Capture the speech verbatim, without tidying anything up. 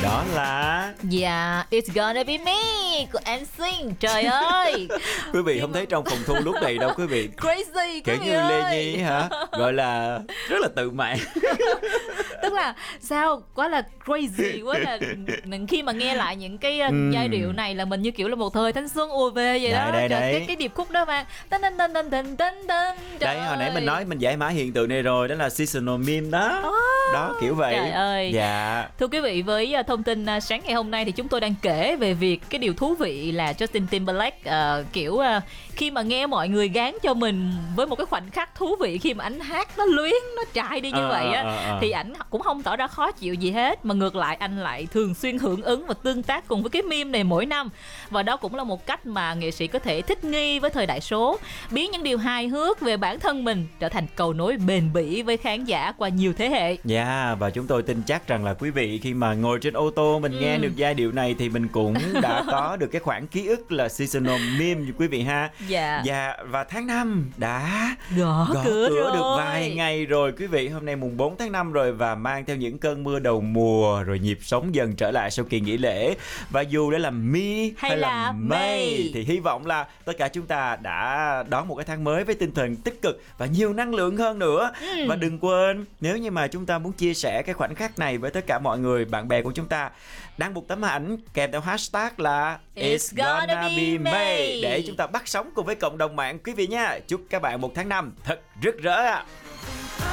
đó là Dạ, It's Gonna Be Me của en xinh. Trời ơi. quý vị không thấy trong phòng thu lúc này đâu quý vị. Crazy quý Kiểu vị như ơi. Lê Nhi hả? Gọi là rất là tự mãn. Tức là sao quá là crazy, quá là khi mà nghe lại những cái uh, Ừm. giai điệu này là mình như kiểu là một thời thanh xuân ùa về vậy Đấy, đó. đấy, Trời, đấy. cái cái điệp khúc đó mà tân tân tân tân tân tân tân. Đấy, hồi nãy mình nói mình giải mã hiện tượng này rồi, đó là seasonal meme đó. Đó, kiểu vậy. Trời ơi. Dạ. Thưa quý vị, với uh, thông tin uh, sáng ngày hôm nay thì chúng tôi đang kể về việc cái điều thú vị là Justin Timberlake uh, kiểu uh, khi mà nghe mọi người gán cho mình với một cái khoảnh khắc thú vị khi mà anh hát nó luyến, nó chạy đi như À, vậy á, à, à. thì ảnh cũng không tỏ ra khó chịu gì hết, mà ngược lại anh lại thường xuyên hưởng ứng và tương tác cùng với cái meme này mỗi năm. Và đó cũng là một cách mà nghệ sĩ có thể thích nghi với thời đại số, biến những điều hài hước về bản thân mình trở thành cầu nối bền bỉ với khán giả qua nhiều thế hệ. Dạ, và chúng tôi tin chắc rằng là quý vị khi mà ngồi trên ô tô mình nghe được giai điệu này thì mình cũng đã có được cái khoảng ký ức là seasonal meme như quý vị ha. Dạ. Dạ, và tháng năm đã Gõ, gõ cửa, cửa rồi. được vài ngày rồi quý vị. Hôm nay mùng bốn tháng năm rồi và mang theo những cơn mưa đầu mùa, rồi nhịp sống dần trở lại sau kỳ nghỉ lễ. Và dù đã là mi hay, Hay là là mây mây thì hy vọng là tất cả chúng ta đã đón một cái tháng mới với tinh thần tích cực và nhiều năng lượng hơn nữa. Ừ. Và đừng quên, nếu như mà chúng ta muốn chia sẻ cái khoảnh khắc này với tất cả mọi người, bạn bè của chúng ta, đăng một tấm ảnh kèm theo hashtag là It's gonna be May để chúng ta bắt sóng cùng với cộng đồng mạng quý vị nha. Chúc các bạn một tháng năm thật rực rỡ ạ.